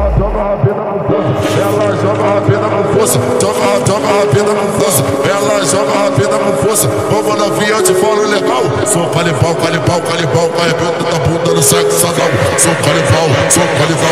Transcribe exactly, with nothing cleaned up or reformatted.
joga a vida no fosso, ela joga a vida no fosso, joga, joga a vida no fosso, ela joga a vida no fosso. Vamos novinha, eu te falo legal. Sou canibal, canibal, canibal, arrebenta da bunda no sexo anal. Sou canibal, sou canibal.